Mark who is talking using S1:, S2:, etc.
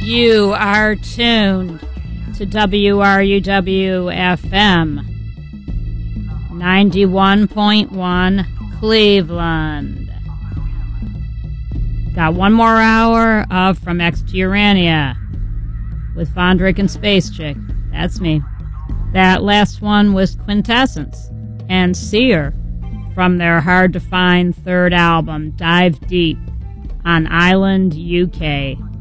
S1: You are tuned to WRUW FM 91.1 Cleveland. Got one more hour of From X to Urania with Vondrick and Space Chick. That's me. That last one was Quintessence and Seer from their hard-to-find third album, Dive Deep, on Island, UK.